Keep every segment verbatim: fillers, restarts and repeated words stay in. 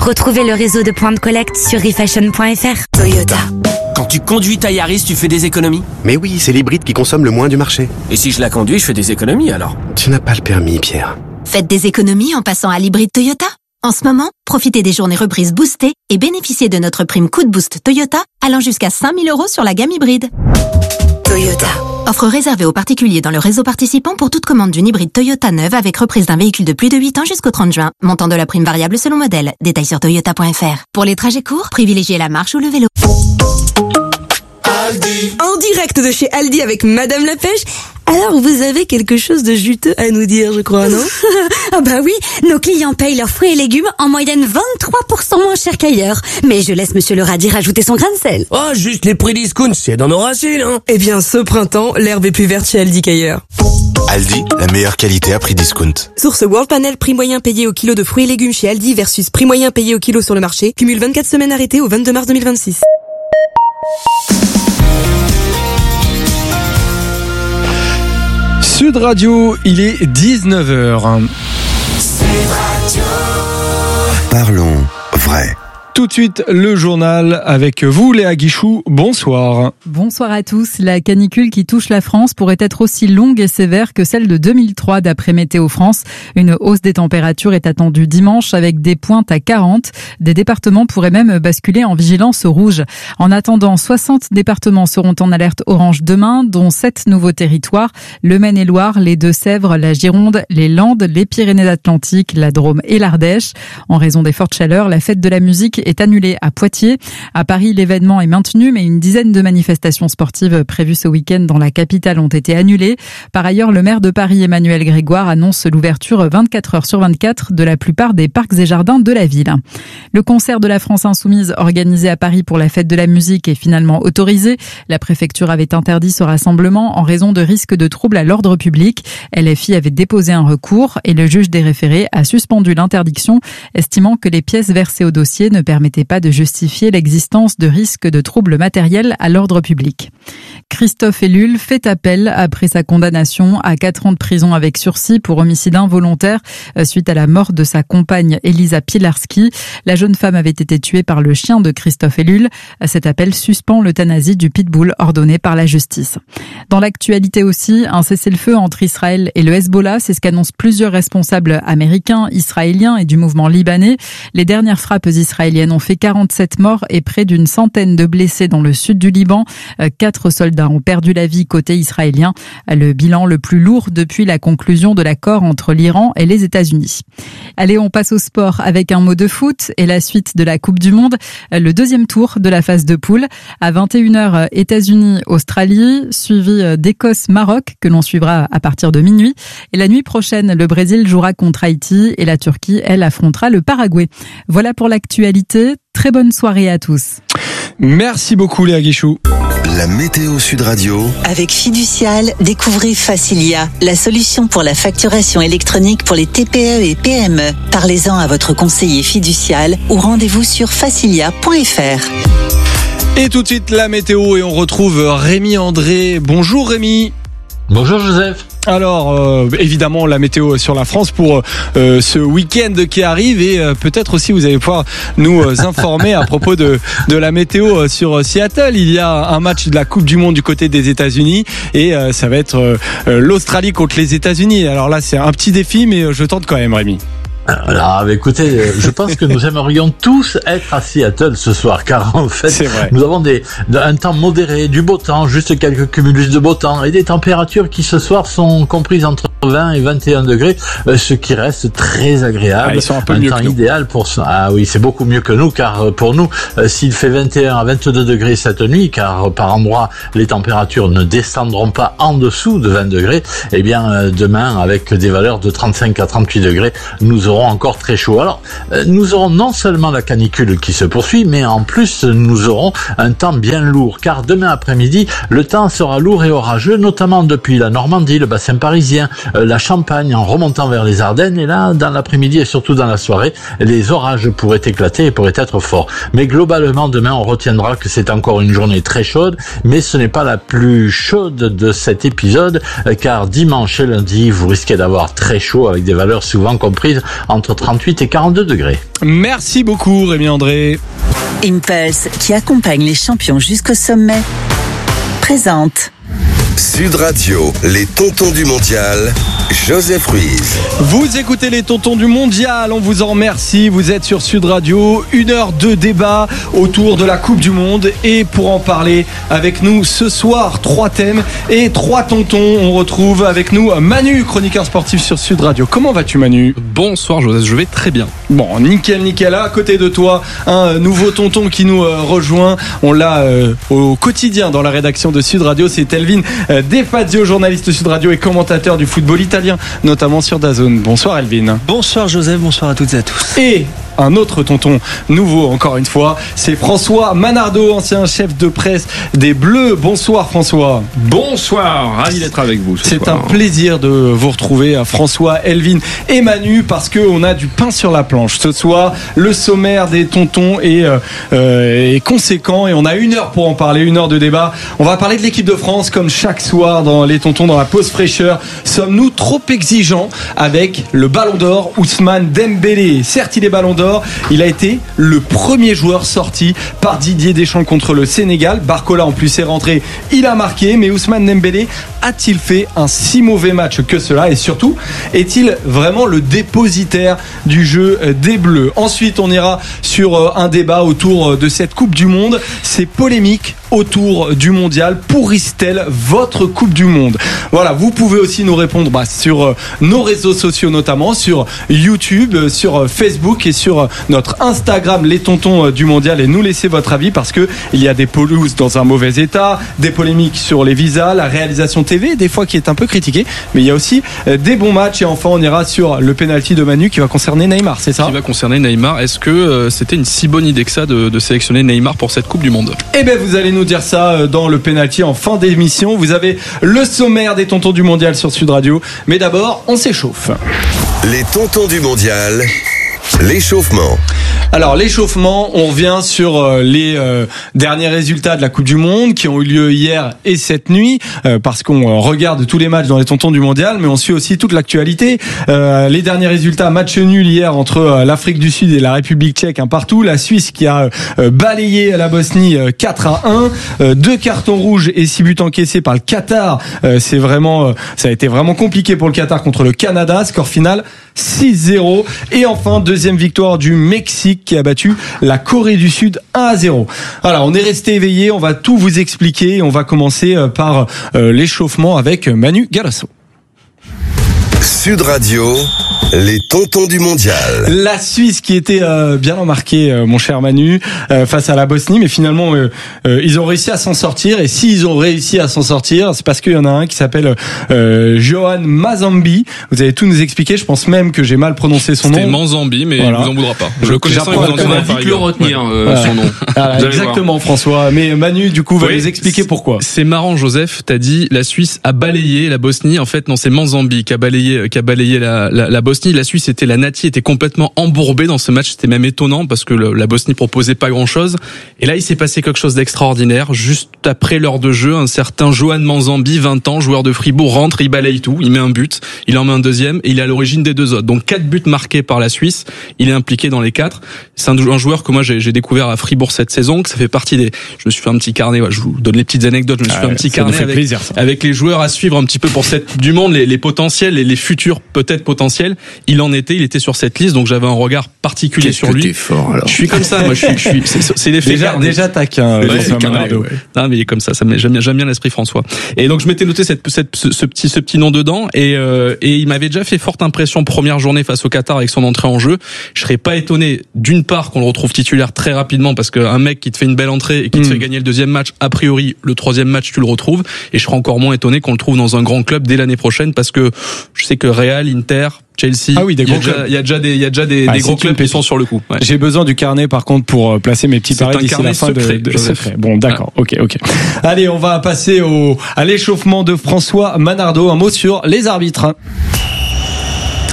Retrouvez le réseau de points de collecte sur refashion point f r. Toyota. Quand tu conduis ta Yaris, tu fais des économies? Mais oui, c'est l'hybride qui consomme le moins du marché. Et si je la conduis, je fais des économies alors? Tu n'as pas le permis, Pierre. Faites des économies en passant à l'hybride Toyota. En ce moment, profitez des journées reprises boostées et bénéficiez de notre prime coup de boost Toyota allant jusqu'à cinq mille euros sur la gamme hybride. Toyota. Offre réservée aux particuliers dans le réseau participant pour toute commande d'une hybride Toyota neuve avec reprise d'un véhicule de plus de huit ans jusqu'au trente juin. Montant de la prime variable selon modèle. Détails sur toyota point f r. Pour les trajets courts, privilégiez la marche ou le vélo. Aldi. En direct de chez Aldi avec Madame la Pêche. Alors, vous avez quelque chose de juteux à nous dire, je crois, non? Ah bah oui, nos clients payent leurs fruits et légumes en moyenne vingt-trois pour cent moins cher qu'ailleurs. Mais je laisse Monsieur le Radis rajouter son grain de sel. Oh, juste les prix discount, c'est dans nos racines, hein. Eh bien, ce printemps, l'herbe est plus verte chez Aldi qu'ailleurs. Aldi, la meilleure qualité à prix discount. Source World Panel, prix moyen payé au kilo de fruits et légumes chez Aldi versus prix moyen payé au kilo sur le marché. Cumule vingt-quatre semaines arrêtées au vingt-deux mars deux mille vingt-six. Sud Radio, il est dix-neuf heures. Parlons vrai. Tout de suite, le journal avec vous, Léa Guichou. Bonsoir. Bonsoir à tous. La canicule qui touche la France pourrait être aussi longue et sévère que celle de deux mille trois d'après Météo France. Une hausse des températures est attendue dimanche avec des pointes à quarante. Des départements pourraient même basculer en vigilance rouge. En attendant, soixante départements seront en alerte orange demain, dont sept nouveaux territoires. Le Maine-et-Loire, les Deux-Sèvres, la Gironde, les Landes, les Pyrénées-Atlantiques, la Drôme et l'Ardèche. En raison des fortes chaleurs, la fête de la musique est annulée à Poitiers. À Paris, l'événement est maintenu, mais une dizaine de manifestations sportives prévues ce week-end dans la capitale ont été annulées. Par ailleurs, le maire de Paris, Emmanuel Grégoire, annonce l'ouverture vingt-quatre heures sur vingt-quatre de la plupart des parcs et jardins de la ville. Le concert de la France Insoumise organisé à Paris pour la fête de la musique est finalement autorisé. La préfecture avait interdit ce rassemblement en raison de risques de troubles à l'ordre public. L F I avait déposé un recours et le juge des référés a suspendu l'interdiction, estimant que les pièces versées au dossier ne permettaient pas de justifier l'existence de risques de troubles matériels à l'ordre public. Christophe Ellul fait appel après sa condamnation à quatre ans de prison avec sursis pour homicide involontaire suite à la mort de sa compagne Elisa Pilarski. La jeune femme avait été tuée par le chien de Christophe Ellul. Cet appel suspend l'euthanasie du pitbull ordonné par la justice. Dans l'actualité aussi, un cessez-le-feu entre Israël et le Hezbollah, c'est ce qu'annoncent plusieurs responsables américains, israéliens et du mouvement libanais. Les dernières frappes israéliennes ont fait quarante-sept morts et près d'une centaine de blessés dans le sud du Liban. Quatre soldats ont perdu la vie côté israélien. Le bilan le plus lourd depuis la conclusion de l'accord entre l'Iran et les États-Unis. Allez, on passe au sport avec un mot de foot et la suite de la Coupe du Monde. Le deuxième tour de la phase de poule. À vingt et une heures, États-Unis-Australie, suivi d'Écosse-Maroc que l'on suivra à partir de minuit. Et la nuit prochaine, le Brésil jouera contre Haïti et la Turquie, elle, affrontera le Paraguay. Voilà pour l'actualité. Très bonne soirée à tous. Merci beaucoup Léa Guichou. La météo Sud Radio. Avec Fiducial, découvrez Facilia, la solution pour la facturation électronique pour les T P E et P M E. Parlez-en à votre conseiller fiducial ou rendez-vous sur facilia point f r. Et tout de suite la météo et on retrouve Rémi André. Bonjour Rémi. Bonjour Joseph. Alors, euh, évidemment, la météo sur la France pour euh, ce week-end qui arrive et euh, peut-être aussi vous allez pouvoir nous euh, informer à propos de, de la météo sur Seattle. Il y a un match de la Coupe du Monde du côté des États-Unis et euh, ça va être euh, l'Australie contre les États-Unis. Alors là, c'est un petit défi, mais je tente quand même, Rémi. Alors, écoutez, je pense que nous aimerions tous être à Seattle ce soir, car en fait, nous avons des, un temps modéré, du beau temps, juste quelques cumulus de beau temps, et des températures qui ce soir sont comprises entre vingt et vingt et un degrés, ce qui reste très agréable. Ah, ils sont un peu un mieux temps que nous. Idéal pour ça. Ah oui, c'est beaucoup mieux que nous, car pour nous, s'il fait vingt et un à vingt-deux degrés cette nuit, car par endroit, les températures ne descendront pas en dessous de vingt degrés, eh bien, demain, avec des valeurs de trente-cinq à trente-huit degrés, nous aurons encore très chaud. Alors, nous aurons non seulement la canicule qui se poursuit, mais en plus, nous aurons un temps bien lourd, car demain après-midi, le temps sera lourd et orageux, notamment depuis la Normandie, le bassin parisien, la Champagne, en remontant vers les Ardennes, et là, dans l'après-midi et surtout dans la soirée, les orages pourraient éclater et pourraient être forts. Mais globalement, demain, on retiendra que c'est encore une journée très chaude, mais ce n'est pas la plus chaude de cet épisode, car dimanche et lundi, vous risquez d'avoir très chaud, avec des valeurs souvent comprises entre trente-huit et quarante-deux degrés. Merci beaucoup Rémi André. Impulse, qui accompagne les champions jusqu'au sommet, présente Sud Radio, les tontons du mondial, Joseph Ruiz. Vous écoutez les tontons du mondial, on vous en remercie, vous êtes sur Sud Radio, une heure de débat autour de la Coupe du Monde et pour en parler avec nous ce soir, trois thèmes et trois tontons. On retrouve avec nous Manu, chroniqueur sportif sur Sud Radio. Comment vas-tu Manu ? Bonsoir Joseph, je vais très bien. Bon, nickel, nickel. À côté de toi, un nouveau tonton qui nous euh, rejoint. On l'a euh, au quotidien dans la rédaction de Sud Radio, c'est Elvin euh, De Fazio, journaliste Sud Radio et commentateur du football italien, notamment sur DAZN. Bonsoir Elvin. Bonsoir Joseph, bonsoir à toutes et à tous. Et un autre tonton nouveau, encore une fois, c'est François Manardo, ancien chef de presse des Bleus. Bonsoir François. Bonsoir, ravi d'être avec vous ce C'est soir. un plaisir de vous retrouver, François, Elvin et Manu, parce qu'on a du pain sur la planche. Ce soir, le sommaire des tontons est, euh, est conséquent et on a une heure pour en parler, une heure de débat. On va parler de l'équipe de France comme chaque soir dans les tontons, dans la pause fraîcheur. Sommes-nous trop exigeants avec le Ballon d'Or Ousmane Dembélé? Certes, il est Ballon d'Or. Il a été le premier joueur sorti par Didier Deschamps contre le Sénégal. Barcola en plus est rentré, il a marqué. Mais Ousmane Dembélé a-t-il fait un si mauvais match que cela? Et surtout, est-il vraiment le dépositaire du jeu des Bleus? Ensuite, on ira sur un débat autour de cette Coupe du Monde. Ces polémiques autour du mondial, pourrissent-elles votre Coupe du Monde? Voilà, vous pouvez aussi nous répondre bah, sur nos réseaux sociaux, notamment sur YouTube, sur Facebook et sur notre Instagram, les tontons du mondial, et nous laisser votre avis parce que il y a des pelouses dans un mauvais état, des polémiques sur les visas, la réalisation T V des fois qui est un peu critiquée, mais il y a aussi des bons matchs. Et enfin on ira sur le penalty de Manu qui va concerner Neymar, c'est ça? Qui va concerner Neymar. Est-ce que euh, c'était une si bonne idée que ça de, de sélectionner Neymar pour cette Coupe du Monde? Eh bien vous allez nous dire ça dans le penalty en fin d'émission. Vous avez le sommaire des tontons du mondial sur Sud Radio, mais d'abord on s'échauffe. Les tontons du mondial, l'échauffement. Alors l'échauffement, on revient sur euh, les euh, derniers résultats de la Coupe du Monde qui ont eu lieu hier et cette nuit, euh, parce qu'on euh, regarde tous les matchs dans les tontons du mondial, mais on suit aussi toute l'actualité. Euh, les derniers résultats, match nul hier entre euh, l'Afrique du Sud et la République tchèque, un partout. La Suisse qui a euh, balayé la Bosnie euh, quatre à un, euh, deux cartons rouges et six buts encaissés par le Qatar. Euh, c'est vraiment, euh, ça a été vraiment compliqué pour le Qatar contre le Canada. Score final six zéro. Et enfin deuxième victoire du Mexique qui a battu la Corée du Sud un à zéro. Voilà, on est resté éveillé, on va tout vous expliquer. On va commencer par euh, l'échauffement avec Manu Galasso. Sud Radio, les tontons du mondial. La Suisse qui était euh, bien embarquée, euh, mon cher Manu, euh, face à la Bosnie, mais finalement euh, euh, ils ont réussi à s'en sortir. Et s'ils ont réussi à s'en sortir, c'est parce qu'il y en a un qui s'appelle euh, Johan Mazambi. Vous allez tout nous expliquer. Je pense même que j'ai mal prononcé son C'était nom. Manzambi, mais voilà. il vous en voudra pas. Je le connais, J'apprends il vous à en voudra connaître. pas. Vite le retenir Ouais. euh, Voilà. son nom. Voilà, exactement, François. Mais Manu, du coup, va oui, nous expliquer pourquoi. C'est marrant, Joseph. T'as dit la Suisse a balayé la Bosnie. En fait, non, c'est Manzambi qui a balayé, qui a balayé la, la, la Bosnie. La Suisse était, la Nati était complètement embourbée dans ce match. C'était même étonnant parce que le, la Bosnie proposait pas grand chose. Et là, il s'est passé quelque chose d'extraordinaire. Juste après l'heure de jeu, un certain Johan Manzambi, vingt ans, joueur de Fribourg, rentre, il balaye tout. Il met un but, il en met un deuxième et il est à l'origine des deux autres. Donc quatre buts marqués par la Suisse. Il est impliqué dans les quatre. C'est un, un joueur que moi j'ai, j'ai découvert à Fribourg cette saison, que ça fait partie des. Je me suis fait un petit carnet. Ouais, je vous donne les petites anecdotes. Je me suis ah, fait un petit ça carnet nous fait avec, plaisir, ça. avec les joueurs à suivre un petit peu pour cette Coupe du Monde, les, les potentiels et les futurs peut-être potentiels. Il en était, il était sur cette liste, donc j'avais un regard particulier Qu'est-ce sur que lui. t'es fort, alors. Je suis comme ça, moi. Je suis, je suis c'est, c'est l'effet Déjà, carnet. déjà taquin. Ouais, François c'est carré, Manardo. ouais. Non, mais il est comme ça. Ça me, j'aime bien, j'aime bien l'esprit François. Et donc je m'étais noté cette, cette, ce, ce petit, ce petit nom dedans, et euh, et il m'avait déjà fait forte impression première journée face au Qatar avec son entrée en jeu. Je serais pas étonné d'une part qu'on le retrouve titulaire très rapidement parce qu'un mec qui te fait une belle entrée et qui te Mm. fait gagner le deuxième match, a priori le troisième match tu le retrouves. Et je serais encore moins étonné qu'on le trouve dans un grand club dès l'année prochaine parce que je sais que Real, Inter, Chelsea, Ah oui, des il y a gros déjà, clubs. il y a déjà des, il y a déjà des, Ah, des c'est gros une clubs qui pépite. sont sur le coup. Ouais. J'ai besoin du carnet par contre pour euh, placer mes petits C'est paris un d'ici la carnet fin secret, de, de Joseph. secret. Bon, d'accord. Ok, ok. Allez, on va passer au à l'échauffement de François Manardo. Un mot sur les arbitres.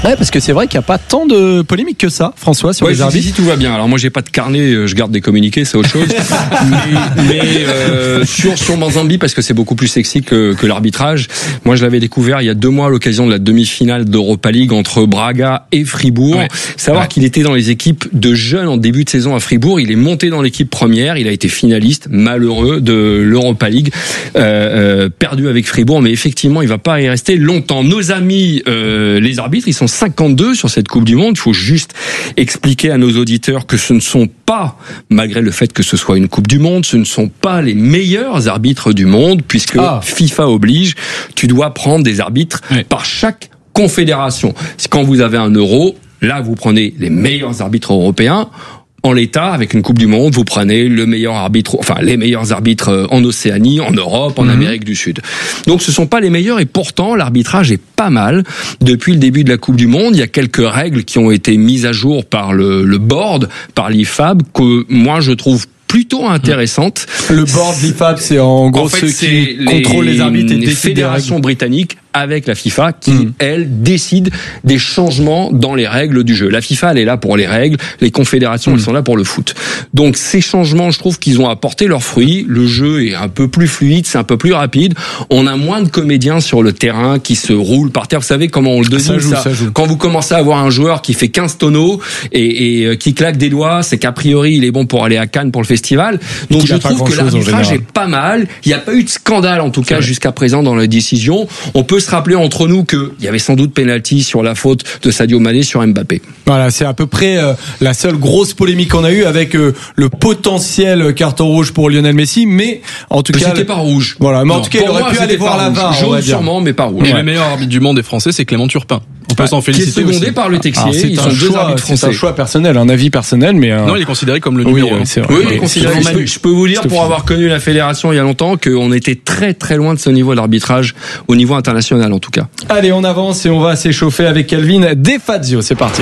Ouais, parce que c'est vrai qu'il n'y a pas tant de polémiques que ça, François, sur ouais, les arbitres. Si, si, tout va bien. Alors moi, j'ai pas de carnet, je garde des communiqués, c'est autre chose. mais mais euh, sur sur Manzambi, parce que c'est beaucoup plus sexy que, que l'arbitrage. Moi, je l'avais découvert il y a deux mois à l'occasion de la demi-finale d'Europa League entre Braga et Fribourg. Ouais. Savoir ouais. qu'il était dans les équipes de jeunes en début de saison à Fribourg. Il est monté dans l'équipe première. Il a été finaliste, malheureux, de l'Europa League, euh, euh, perdu avec Fribourg. Mais effectivement, il va pas y rester longtemps. Nos amis, euh, les arbitres, ils sont cinquante-deux sur cette Coupe du Monde. Il faut juste expliquer à nos auditeurs que ce ne sont pas, malgré le fait que ce soit une Coupe du Monde, ce ne sont pas les meilleurs arbitres du monde, puisque ah. FIFA oblige, tu dois prendre des arbitres oui. par chaque confédération. Quand vous avez un euro, là vous prenez les meilleurs arbitres européens. En l'état, avec une Coupe du Monde, vous prenez le meilleur arbitre, enfin les meilleurs arbitres en Océanie, en Europe, en mmh. Amérique du Sud. Donc ce sont pas les meilleurs et pourtant l'arbitrage est pas mal. Depuis le début de la Coupe du Monde, il y a quelques règles qui ont été mises à jour par le, le board, par l'I F A B, que moi je trouve plutôt intéressante. Le board de l'I F A B, c'est en gros en fait, ceux qui les, contrôlent les arbitres et les fédérations britanniques avec la FIFA qui, mmh. elle, décide des changements dans les règles du jeu. La FIFA, elle est là pour les règles, les confédérations, mmh. elles sont là pour le foot. Donc ces changements, je trouve qu'ils ont apporté leurs fruits. Le jeu est un peu plus fluide, c'est un peu plus rapide. On a moins de comédiens sur le terrain qui se roulent par terre. Vous savez comment on le devine, ça, joue, ça, ça joue. Quand vous commencez à avoir un joueur qui fait quinze tonneaux et, et qui claque des doigts, c'est qu'a priori, il est bon pour aller à Cannes pour le festival. Donc je trouve que l'arbitrage est pas mal. Il n'y a pas eu de scandale, en tout cas, jusqu'à présent dans la décision. On peut se rappeler entre nous qu'il y avait sans doute pénalty sur la faute de Sadio Mané sur Mbappé. Voilà, c'est à peu près euh, la seule grosse polémique qu'on a eue avec euh, le potentiel carton rouge pour Lionel Messi, mais en tout mais cas... C'était pas rouge. Voilà, mais non, en tout cas, il aurait moi, pu aller voir la V A R, jaune sûrement, mais pas rouge. Et ouais. le meilleur arbitre du monde est français, c'est Clément Turpin. On peut ouais, s'en féliciter. Qui est secondé par le Texier. C'est Ils un sont choix, deux arbitres français. C'est un choix personnel, un avis personnel, mais euh... non, il est considéré comme le oui, numéro un. Oui, c'est vrai. Oui, il est considéré. Je peux, je peux vous dire, pour avoir connu la fédération il y a longtemps, qu'on était très très loin de ce niveau d'arbitrage au niveau international, en tout cas. Allez, on avance et on va s'échauffer avec Calvin De Fazio. C'est parti.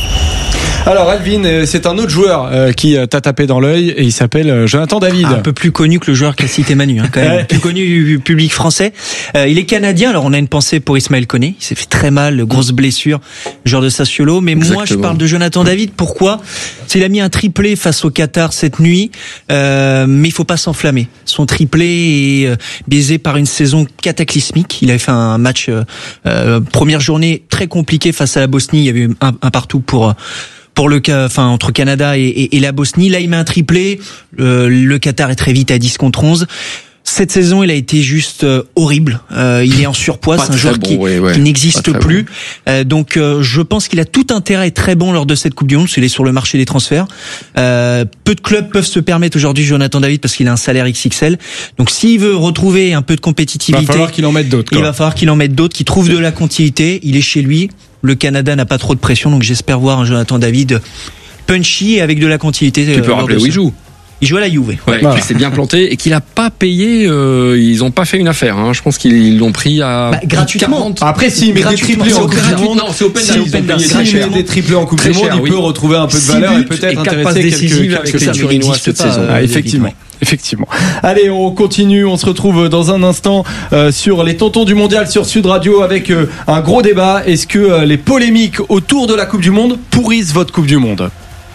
Alors Alvin, c'est un autre joueur euh, qui t'a tapé dans l'œil et il s'appelle Jonathan David. Ah, un peu plus connu que le joueur qu'a cité Manu, hein, quand même. Plus connu du public français. Euh, il est canadien, alors on a une pensée pour Ismaël Koné. Il s'est fait très mal, grosse blessure, joueur de Sassuolo. Mais Exactement. moi, je parle de Jonathan David. Pourquoi ? Il a mis un triplé face au Qatar cette nuit, euh, mais il faut pas s'enflammer. Son triplé est euh, biaisé par une saison cataclysmique. Il avait fait un match euh, euh, première journée très compliqué face à la Bosnie. Il y avait eu un, un partout pour pour le cas, enfin entre Canada et, et, et la Bosnie. Là, il met un triplé. Euh, le Qatar est très vite à dix contre onze. Cette saison, il a été juste euh, horrible. Euh, il est en surpoids, c'est un joueur bon, qui, ouais, ouais. qui n'existe plus. Bon. Euh, donc, euh, je pense qu'il a tout intérêt à être très bon lors de cette Coupe du Monde, parce qu'il est sur le marché des transferts. Euh, peu de clubs peuvent se permettre aujourd'hui Jonathan David parce qu'il a un salaire X X L. Donc, s'il veut retrouver un peu de compétitivité, il va falloir qu'il en mette d'autres. Il va falloir qu'il en mette d'autres, qu'il trouve de la continuité. Il est chez lui. Le Canada n'a pas trop de pression, donc j'espère voir un Jonathan David punchy et avec de la continuité. Tu peux rappeler où il joue. Il joue à la Juve. Ouais, voilà. Il s'est bien planté et qu'il a pas payé. Euh, ils ont pas fait une affaire. Hein. Je pense qu'ils l'ont pris à bah, gratuitement. quarante. Après, s'il met des triplés en Coupe du Monde, non, c'est open s'il met des triplés en Coupe du Monde, il peut retrouver un peu de valeur et peut-être intéresser quelques avec les Turinois cette saison. Effectivement. Effectivement. Allez, on continue. On se retrouve dans un instant euh, sur les tontons du mondial sur Sud Radio avec euh, un gros débat. Est-ce que euh, les polémiques autour de la Coupe du Monde pourrissent votre Coupe du Monde ?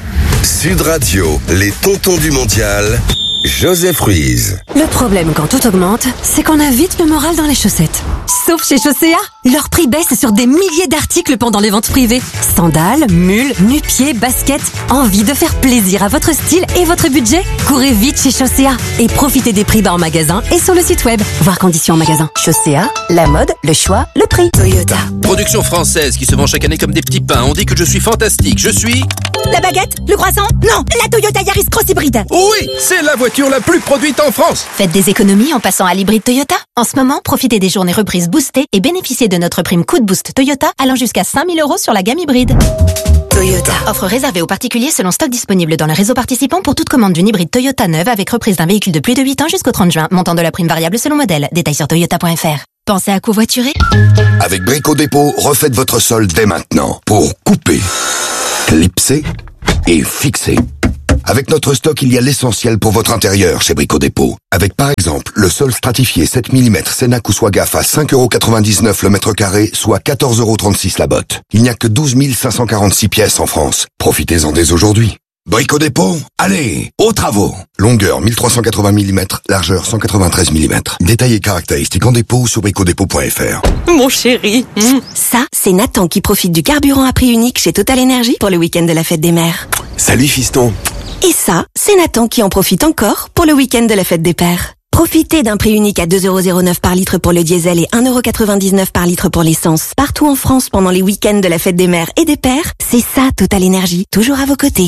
Sud Radio, les tontons du mondial, Joseph Ruiz. Le problème quand tout augmente, c'est qu'on a vite le moral dans les chaussettes. Sauf chez Chaussea, leur prix baisse sur des milliers d'articles pendant les ventes privées. Sandales, mules, nu-pieds, baskets. Envie de faire plaisir à votre style et votre budget ? Courez vite chez Chaussea et profitez des prix bas en magasin et sur le site web. Voir conditions en magasin. Chaussea, la mode, le choix, le prix. Toyota. Production française qui se vend chaque année comme des petits pains. On dit que je suis fantastique. Je suis... La baguette ? Le croissant ? Non, la Toyota Yaris Cross Hybride. Oui, c'est la voiture la plus produite en France. Faites des économies en passant à l'hybride Toyota. En ce moment, profitez des journées reprises boostées et bénéficiez de notre prime coup de boost Toyota allant jusqu'à cinq mille euros sur la gamme hybride. Toyota. Offre réservée aux particuliers selon stock disponible dans le réseau participant pour toute commande d'une hybride Toyota neuve avec reprise d'un véhicule de plus de huit ans jusqu'au trente juin. Montant de la prime variable selon modèle. Détails sur toyota point f r. Pensez à covoiturer ? Avec Brico Dépôt, refaites votre solde dès maintenant pour couper, clipser et fixer. Avec notre stock, il y a l'essentiel pour votre intérieur chez Brico Dépôt. Avec par exemple le sol stratifié sept millimètres Cenac ou Swagaf à cinq euros quatre-vingt-dix-neuf le mètre carré, soit quatorze euros trente-six la botte. Il n'y a que douze mille cinq cent quarante-six pièces en France. Profitez-en dès aujourd'hui. Brico Dépôt, allez, aux travaux. Longueur mille trois cent quatre-vingts millimètres, largeur cent quatre-vingt-treize millimètres. Détails et caractéristiques en dépôt ou sur bricodépôt point f r. Mon chéri. Mmh. Ça, c'est Nathan qui profite du carburant à prix unique chez Total Energy pour le week-end de la fête des mères. Salut fiston. Et ça, c'est Nathan qui en profite encore pour le week-end de la fête des pères. Profitez d'un prix unique à deux euros zéro neuf par litre pour le diesel et un euro quatre-vingt-dix-neuf par litre pour l'essence. Partout en France pendant les week-ends de la fête des mères et des pères, c'est ça Total Energy, toujours à vos côtés.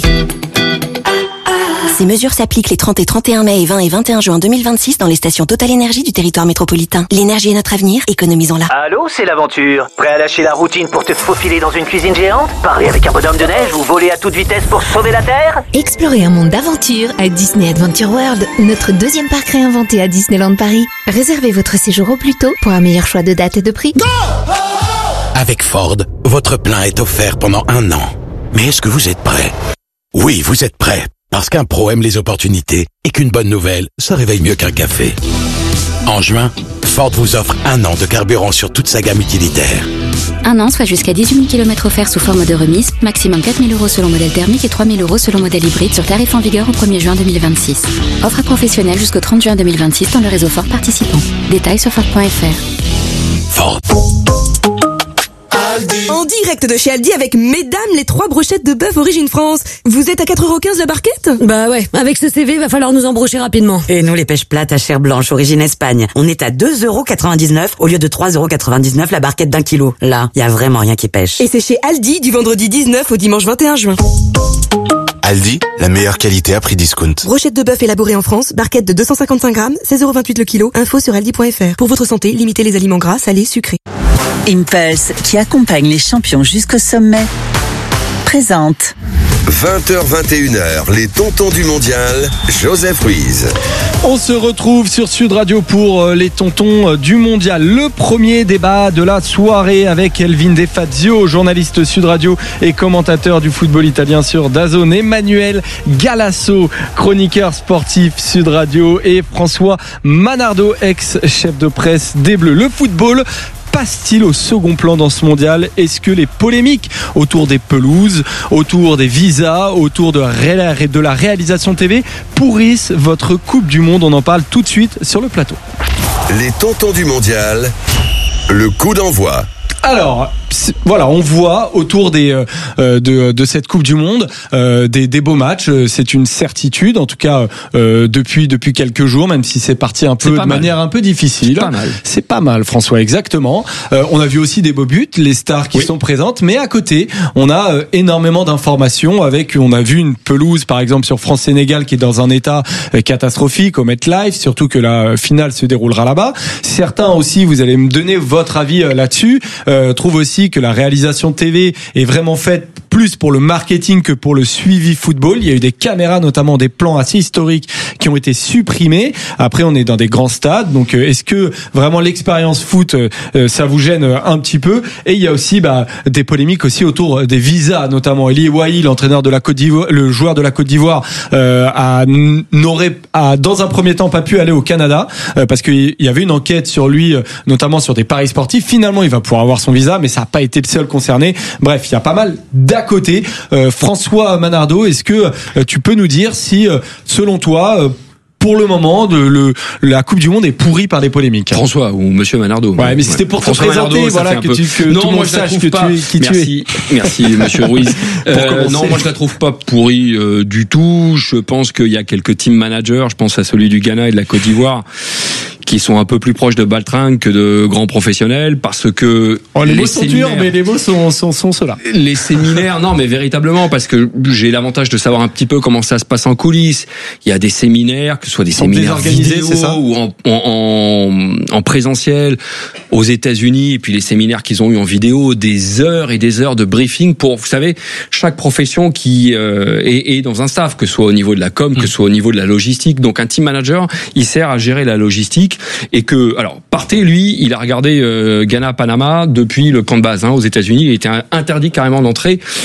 Ces mesures s'appliquent les trente et trente et un mai et vingt et vingt et un juin deux mille vingt-six dans les stations Total Énergie du territoire métropolitain. L'énergie est notre avenir, économisons-la. Allô, c'est l'aventure. Prêt à lâcher la routine pour te faufiler dans une cuisine géante? Parler avec un bonhomme de neige ou voler à toute vitesse pour sauver la Terre? Explorez un monde d'aventure à Disney Adventure World, notre deuxième parc réinventé à Disneyland Paris. Réservez votre séjour au plus tôt pour un meilleur choix de date et de prix. Go! Avec Ford, votre plein est offert pendant un an. Mais est-ce que vous êtes prêt? Oui, vous êtes prêt. Parce qu'un pro aime les opportunités et qu'une bonne nouvelle, ça réveille mieux qu'un café. En juin, Ford vous offre un an de carburant sur toute sa gamme utilitaire. Un an, soit jusqu'à dix-huit mille kilomètres offerts sous forme de remise, maximum quatre mille euros selon modèle thermique et trois mille euros selon modèle hybride sur tarif en vigueur au premier juin deux mille vingt-six. Offre à professionnels jusqu'au trente juin deux mille vingt-six dans le réseau Ford participant. Détails sur Ford point f r. Ford. En direct de chez Aldi avec mesdames les trois brochettes de bœuf origine France. Vous êtes à quatre euros quinze la barquette? Bah ouais, avec ce C V, va falloir nous embrocher rapidement. Et nous, les pêches plates à chair blanche origine Espagne. On est à deux euros quatre-vingt-dix-neuf au lieu de trois euros quatre-vingt-dix-neuf la barquette d'un kilo. Là, y a vraiment rien qui pêche. Et c'est chez Aldi du vendredi dix-neuf au dimanche vingt et un juin. Aldi, la meilleure qualité à prix discount. Brochette de bœuf élaborée en France, barquette de deux cent cinquante-cinq grammes, seize euros vingt-huit le kilo. Info sur aldi point f r. Pour votre santé, limitez les aliments gras, salés, sucrés. Impulse, qui accompagne les champions jusqu'au sommet, présente. vingt heures vingt et une heures, les tontons du mondial, Joseph Ruiz. On se retrouve sur Sud Radio pour les tontons du mondial. Le premier débat de la soirée avec Elvin De Fazio, journaliste Sud Radio et commentateur du football italien sur DAZN, Emmanuel Galasso, chroniqueur sportif Sud Radio, et François Manardo, ex-chef de presse des Bleus. Le football passe-t-il au second plan dans ce mondial? Est-ce que les polémiques autour des pelouses, autour des visas, autour de, ré- de la réalisation T V pourrissent votre Coupe du Monde? On en parle tout de suite sur le plateau. Les tontons du mondial, le coup d'envoi. Alors, voilà, on voit autour des euh, de, de cette Coupe du Monde euh, des, des beaux matchs. C'est une certitude, en tout cas euh, depuis depuis quelques jours, même si c'est parti un peu de mal. manière un peu difficile. C'est pas mal. C'est pas mal, François, exactement. Euh, on a vu aussi des beaux buts, les stars qui oui. sont présentes, mais à côté, on a euh, énormément d'informations. Avec, on a vu une pelouse, par exemple sur France-Sénégal, qui est dans un état euh, catastrophique au MetLife, surtout que la finale se déroulera là-bas. Certains aussi, vous allez me donner votre avis euh, là-dessus. Euh, trouvent aussi que la réalisation T V est vraiment faite plus pour le marketing que pour le suivi football. Il y a eu des caméras, notamment des plans assez historiques, qui ont été supprimés. Après, on est dans des grands stades, donc est-ce que vraiment l'expérience foot, ça vous gêne un petit peu? Et il y a aussi bah, des polémiques aussi autour des visas, notamment Eli Wahi, l'entraîneur de la Côte d'Ivoire, le joueur de la Côte d'Ivoire, euh, a, n'aurait, a dans un premier temps pas pu aller au Canada euh, parce qu'il y avait une enquête sur lui, notamment sur des paris sportifs. Finalement, il va pouvoir avoir son visa, mais ça n'a pas été le seul concerné. Bref, il y a pas mal d'à côté. Euh, François Manardo, est-ce que euh, tu peux nous dire si, euh, selon toi, euh, pour le moment, de, le, la Coupe du Monde est pourrie par des polémiques? François ou Monsieur Manardo. Ouais, mais c'était pour te présenter, Manardo, voilà, que, peu... tu, que non, tout le monde sache que pas. tu es qui merci, tu es. Merci, Monsieur Ruiz. euh, non, moi je la trouve pas pourrie euh, du tout. Je pense qu'il y a quelques team managers. Je pense à celui du Ghana et de la Côte d'Ivoire, qui sont un peu plus proches de baltringue que de grands professionnels, parce que oh, les, les mots sont durs, mais les mots sont sont, sont ceux-là. Les séminaires, non, mais véritablement, parce que j'ai l'avantage de savoir un petit peu comment ça se passe en coulisses. Il y a des séminaires, que ce soit des séminaires vidéo ou en, en, en présentiel aux États-Unis, et puis les séminaires qu'ils ont eu en vidéo, des heures et des heures de briefing pour, vous savez, chaque profession qui euh, est, est dans un staff, que ce soit au niveau de la com, que ce soit au niveau de la logistique. Donc un team manager, il sert à gérer la logistique. Et que, alors, Partey, lui, il a regardé euh, Ghana-Panama depuis le camp de base hein, aux États-Unis. Il était interdit carrément d'entrer.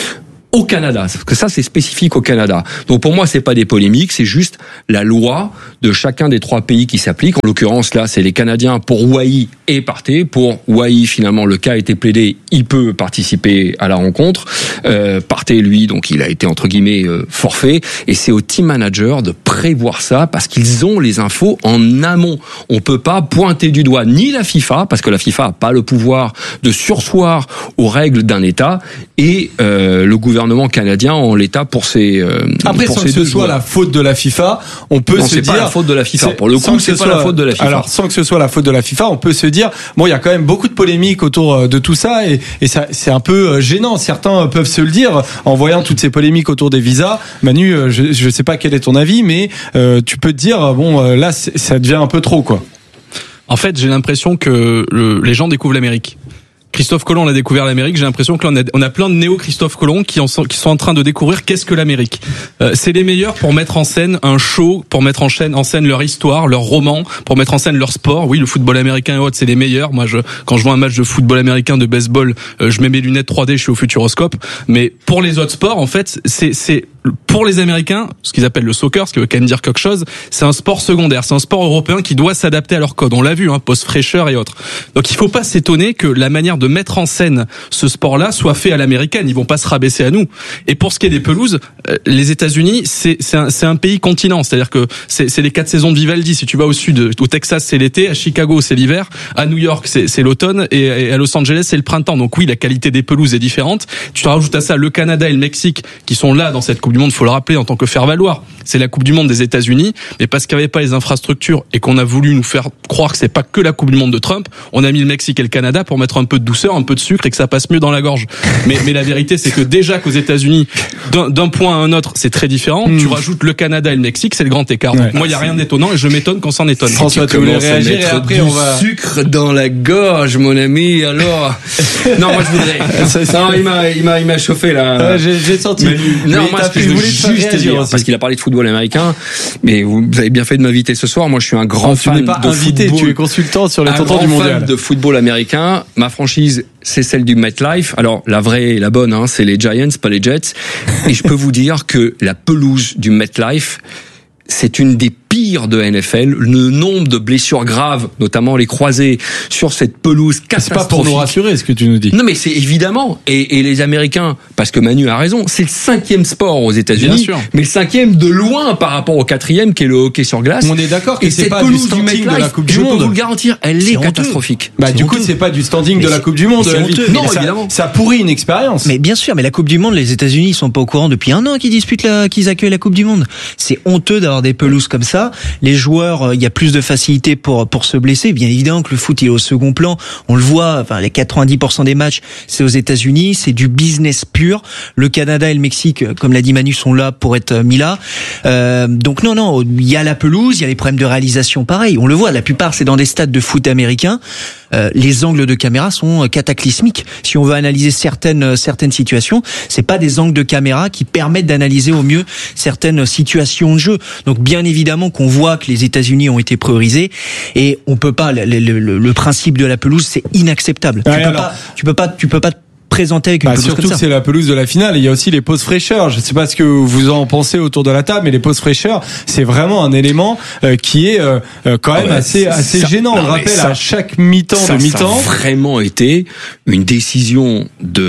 au Canada, parce que ça c'est spécifique au Canada. Donc pour moi c'est pas des polémiques, c'est juste la loi de chacun des trois pays qui s'applique. En l'occurrence là c'est les Canadiens pour Wai et Partey. Pour Wai finalement le cas a été plaidé, il peut participer à la rencontre. Euh, Partey lui donc il a été entre guillemets euh, forfait et c'est au team manager de prévoir ça parce qu'ils ont les infos en amont. On peut pas pointer du doigt ni la FIFA parce que la FIFA a pas le pouvoir de surseoir aux règles d'un État et euh, le gouvernement gouvernement canadien en l'état pour ses euh, après pour sans ses que ce soit joueurs. La faute de la FIFA, on peut non, se c'est dire pas la faute de la FIFA pour le coup, c'est pas soit, la faute de la FIFA. Alors sans que ce soit la faute de la FIFA, on peut se dire bon, il y a quand même beaucoup de polémiques autour de tout ça et, et ça c'est un peu gênant. Certains peuvent se le dire en voyant toutes ces polémiques autour des visas. Manu, je je sais pas quel est ton avis, mais euh, tu peux te dire bon là ça devient un peu trop quoi. En fait, j'ai l'impression que le, les gens découvrent l'Amérique. Christophe Colomb, on a découvert l'Amérique. J'ai l'impression que là, on a, on a plein de néo-Christophe Colomb qui, en sont, qui sont en train de découvrir qu'est-ce que l'Amérique. Euh, c'est les meilleurs pour mettre en scène un show, pour mettre en scène, en scène leur histoire, leur roman, pour mettre en scène leur sport. Oui, le football américain et autres, c'est les meilleurs. Moi, je, quand je vois un match de football américain, de baseball, euh, je mets mes lunettes trois D, je suis au Futuroscope. Mais pour les autres sports, en fait, c'est, c'est pour les Américains, ce qu'ils appellent le soccer, ce qui veut quand même dire quelque chose, c'est un sport secondaire, c'est un sport européen qui doit s'adapter à leur code. On l'a vu, hein, post-fraîcheur et autres. Donc il faut pas s'étonner que la manière de mettre en scène ce sport-là soit fait à l'américaine. Ils vont pas se rabaisser à nous. Et pour ce qui est des pelouses, euh, les États-Unis, c'est c'est un, c'est un pays continent, c'est-à-dire que c'est c'est les quatre saisons de Vivaldi. Si tu vas au sud, au Texas c'est l'été, à Chicago c'est l'hiver, à New York c'est c'est l'automne et, et à Los Angeles c'est le printemps. Donc oui, la qualité des pelouses est différente. Tu te rajoutes à ça le Canada et le Mexique qui sont là dans cette Coupe du Monde, faut le rappeler en tant que faire valoir. C'est la Coupe du Monde des États-Unis, mais parce qu'il n'y avait pas les infrastructures et qu'on a voulu nous faire croire que c'est pas que la Coupe du Monde de Trump, on a mis le Mexique et le Canada pour mettre un peu de douceur, un peu de sucre et que ça passe mieux dans la gorge. Mais, mais la vérité, c'est que déjà qu'aux États-Unis, d'un, d'un point à un autre, c'est très différent. Mmh. Tu rajoutes le Canada et le Mexique, c'est le grand écart. Ouais. Donc, moi, il y a rien d'étonnonnant et je m'étonne qu'on s'en étonne. François, tu voulais réagir et après du on va sucre dans la gorge, mon ami. Alors, non, moi je voudrais. Non, il m'a, il m'a, il m'a chauffé là. Ouais, j'ai, j'ai senti. Mais, non, mais moi, ce que je veux juste dire, parce qu'il a parlé de football américain, mais vous avez bien fait de m'inviter ce soir. Moi, je suis un grand oh, fan tu n'es pas de invité, football. Tu es consultant sur les tontons du mondial. mondial. Fan de football américain. Ma franchise, c'est celle du MetLife. Alors, la vraie et la bonne, hein, c'est les Giants, pas les Jets. Et je peux vous dire que la pelouse du MetLife, c'est une des pires de N F L. Le nombre de blessures graves, notamment les croisés, sur cette pelouse catastrophique. C'est pas pour nous rassurer ce que tu nous dis. Non, mais c'est évidemment. Et, et les Américains, parce que Manu a raison, c'est le cinquième sport aux États-Unis. Bien sûr. Mais le cinquième de loin par rapport au quatrième, qui est le hockey sur glace. On est d'accord que et c'est cette pas du standing de la Coupe du je Monde. Je peux vous le garantir, elle c'est est honteux. catastrophique. Bah, c'est du honteux. coup, c'est pas du standing mais de la Coupe du Monde. C'est honteux. Non, ça, évidemment. Ça pourrit une expérience. Mais bien sûr, mais la Coupe du Monde, les États-Unis, ils sont pas au courant depuis un an qu'ils disputent la, qu'ils accueillent la Coupe du Monde. C'est honteux d'avoir des pelouses comme ça. Les joueurs, il y a plus de facilité pour pour se blesser. Bien évidemment que le foot il est au second plan. On le voit. Enfin, les quatre-vingt-dix pour cent des matchs, c'est aux États-Unis. C'est du business pur. Le Canada et le Mexique, comme l'a dit Manu, sont là pour être mis là. Euh, donc non, non, il y a la pelouse, il y a les problèmes de réalisation. Pareil, on le voit. La plupart, c'est dans des stades de foot américains. Euh, les angles de caméra sont cataclysmiques. Si on veut analyser certaines certaines situations, c'est pas des angles de caméra qui permettent d'analyser au mieux certaines situations de jeu. Donc bien évidemment qu'on voit que les États-Unis ont été priorisés et on peut pas. Le, le, le principe de la pelouse, c'est inacceptable. Ouais, tu, peux alors, pas, tu peux pas, tu peux pas présenter avec une bah, pelouse surtout comme ça. que c'est la pelouse de la finale. Et il y a aussi les pauses fraîcheurs. Je ne sais pas ce que vous en pensez autour de la table, mais les pauses fraîcheurs, c'est vraiment un élément euh, qui est euh, quand même ah ouais, assez assez ça, gênant. On le rappelle ça, à chaque mi-temps ça, de mi-temps. Ça a vraiment été une décision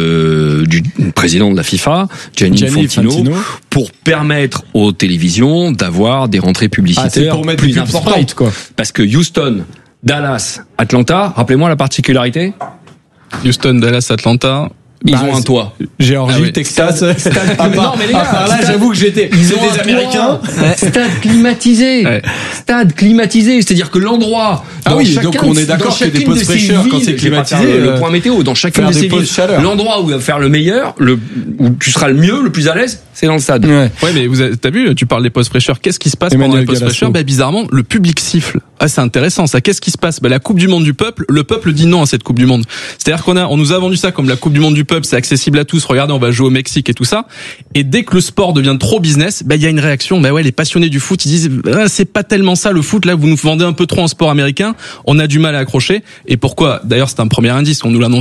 de du président de la FIFA, Gianni, Gianni Infantino, Infantino, pour permettre aux télévisions d'avoir des rentrées publicitaires ah, plus importantes. Sprite, quoi. Parce que Houston, Dallas, Atlanta, rappelez-moi la particularité. Houston, Dallas, Atlanta. Ils bah, ont un toit. Géorgie, ah oui. Texas. Stade, stade, ah, non, mais les gars, ah, là, stade, j'avoue que j'étais. Ils ont des Américains. Ouais. Stade climatisé. Ouais. Stade climatisé. C'est-à-dire que l'endroit. Ah oui, donc on est d'accord qu'il y a des pauses fraîcheurs quand c'est climatisé. Le, le point météo. Dans chacune de ces villes. L'endroit où va faire le meilleur, le, où tu seras le mieux, le plus à l'aise, c'est dans le stade. Ouais, ouais mais vous avez, t'as vu, tu parles des pauses fraîcheurs. Qu'est-ce qui se passe Emmanuel pendant les pauses fraîcheurs? Bah, bizarrement, le public siffle. Ah, c'est intéressant, ça. Qu'est-ce qui se passe? Bah, la Coupe du Monde du peuple, le peuple dit non à cette Coupe du Monde. C'est-à-dire qu'on a, on nous a vendu ça comme la Coupe du Monde du peuple, c'est accessible à tous. Regardez, on va jouer au Mexique et tout ça. Et dès que le sport devient trop business, bah, il y a une réaction. Bah ouais, les passionnés du foot, ils disent, ah, c'est pas tellement ça, le foot. Là, vous nous vendez un peu trop en sport américain. On a du mal à accrocher. Et pourquoi? D'ailleurs, c'est un premier indice. On nous l'annonçait il y a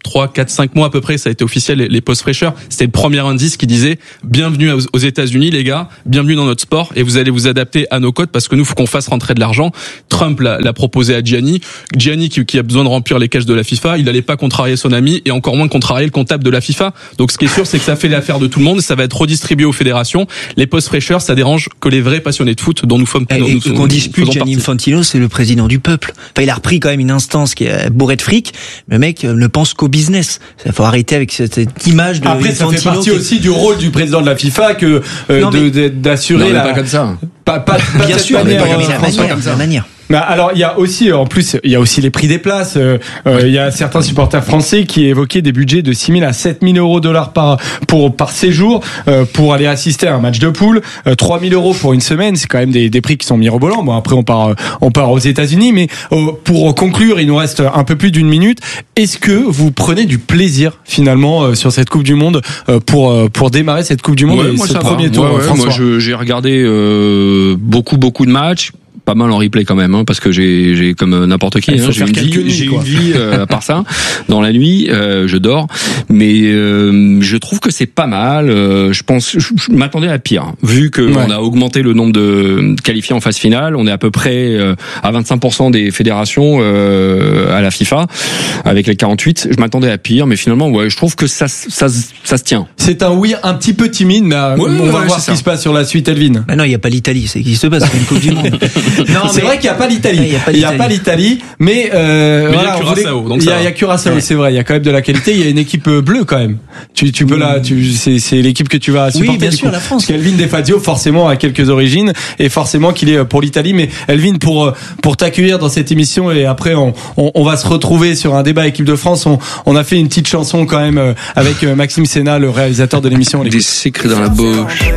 trois, quatre, cinq mois à peu près, ça a été officiel, les, les postes fraîcheurs. C'était le premier indice qui disait bienvenue aux, aux États-Unis, les gars, bienvenue dans notre sport, et vous allez vous adapter à nos codes parce que nous, faut qu'on fasse rentrer de l'argent. Trump l'a, l'a proposé à Gianni. Gianni qui, qui a besoin de remplir les caisses de la FIFA, il n'allait pas contrarier son ami et encore moins contrarier le comptable de la FIFA. Donc ce qui est sûr, c'est que ça fait l'affaire de tout le monde, ça va être redistribué aux fédérations. Les postes fraîcheurs, ça dérange que les vrais passionnés de foot dont nous sommes. Et, nous, et nous, qu'on dispute Gianni Infantino, c'est le président du peuple. Enfin, il a repris quand même une instance qui est bourrée de fric. Le mec ne pense qu'au business. Il faut arrêter avec cette, cette image de Après, Infantino. ça fait partie qui... aussi du rôle du président de la FIFA que euh, non, de, de, d'assurer non, la. Pas comme ça. Pas, pas, pas bien sûr, manière, mais pas comme euh, ça, manière, la manière. Mais alors il y a aussi en plus il y a aussi les prix des places. Euh, euh, il y a certains supporters français qui évoquaient des budgets de six mille à sept mille euros dollars par pour par séjour euh, pour aller assister à un match de poule. Euh, trois mille euros pour une semaine, c'est quand même des, des prix qui sont mirobolants. Bon après on part on part aux États-Unis, mais euh, pour conclure, il nous reste un peu plus d'une minute. Est-ce que vous prenez du plaisir finalement euh, sur cette Coupe du Monde euh, pour euh, pour démarrer cette Coupe du Monde ouais, et moi, ce ça premier va. tour? Ouais, ouais, François. moi je, j'ai regardé euh, beaucoup beaucoup de matchs. Pas mal en replay quand même, hein, parce que j'ai, j'ai comme n'importe qui, hein, j'ai une vie, nuits, j'ai quoi. une vie euh, à part ça. Dans la nuit, euh, je dors, mais euh, je trouve que c'est pas mal. Euh, je pense, je, je m'attendais à pire, vu que ouais. on a augmenté le nombre de qualifiés en phase finale. On est à peu près euh, à vingt-cinq pour cent des fédérations euh, à la FIFA, avec les quarante-huit. Je m'attendais à pire, mais finalement, ouais, je trouve que ça, ça, ça, ça se tient. C'est un oui un petit peu timide, mais ouais, on ouais, va ouais, voir ce ça. qui se passe sur la suite, Elvin. Mais non, il y a pas l'Italie, c'est qui se passe, c'est une Coupe du Monde. Non, c'est mais... vrai qu'il n'y a pas l'Italie. Il n'y a pas l'Italie. Il y a pas l'Italie, mais euh, mais voilà, il y a Curaçao. Voulait... Il y a, il y a Curaçao, ouais. c'est vrai. Il y a quand même de la qualité. Il y a une équipe bleue quand même. Tu, tu peux mmh. la, tu, c'est, c'est l'équipe que tu vas supporter. Oui, bien sûr, coup. la France. Parce qu'Elvin Defazio, forcément, a quelques origines et forcément qu'il est pour l'Italie. Mais Elvin, pour pour t'accueillir dans cette émission et après on, on, on va se retrouver sur un débat équipe de France. On, on a fait une petite chanson quand même avec Maxime Sénat, le réalisateur de l'émission. Des secrets dans la bouche.